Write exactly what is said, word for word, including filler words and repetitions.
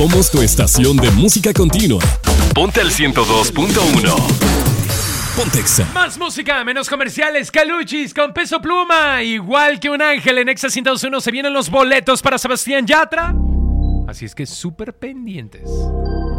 Somos tu estación de música continua. Ponte al ciento dos punto uno. Pontexa. Más música, menos comerciales. Caluchis con Peso Pluma. Igual que un ángel en Exa ciento dos punto uno se vienen los boletos para Sebastián Yatra. Así es que súper pendientes.